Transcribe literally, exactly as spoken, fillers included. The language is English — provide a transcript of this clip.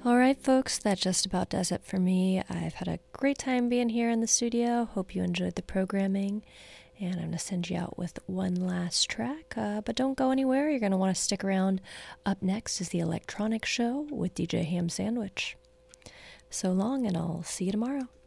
All right, folks, that just about does it for me. I've had a great time being here in the studio. Hope you enjoyed the programming. And I'm going to send you out with one last track. Uh, but don't go anywhere. You're going to want to stick around. Up next is the Electronic Show with D J Ham Sandwich. So long, and I'll see you tomorrow.